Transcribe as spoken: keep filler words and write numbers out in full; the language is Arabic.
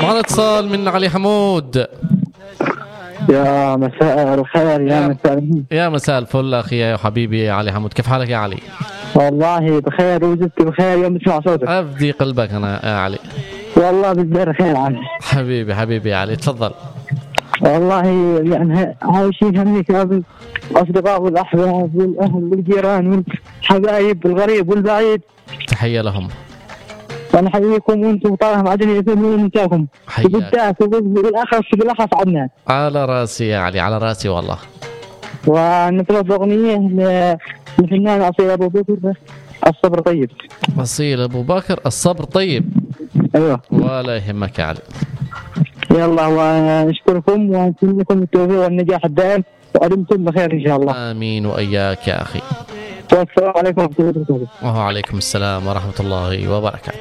معنا اتصال من علي حمود. يا مساء الخير. يا مساء يا مساء الفل اخي يا حبيبي يا علي حمود، كيف حالك يا علي؟ والله بخير وجدت بخير يوم اسمع صوتك. افدي قلبك انا يا علي. والله بالدار خير عني. حبيبي حبيبي يا علي تفضل. والله يعني عايشين هنيك الاصدقاء والاحباب والاهل والجيران والحبايب والغريب والبعيد. تحية لهم. وانا احييكم وانتم طبعا معدني يسمون انتاكم بالذات وبالاخص بالاخص عدنان. على راسي يا علي على راسي والله. ونطلب اغنيه للفنان اصيل ابو بكر الصبر طيب. اصيل ابو بكر الصبر طيب. ايوه ولا يهمك يا علي. يلا ونشكركم ونتمنى لكم التوفيق والنجاح الدائم وأدمتم بخير إن شاء الله. آمين وإياك يا أخي. والسلام عليكم ورحمة الله وبركاته. وعليكم السلام ورحمة الله وبركاته.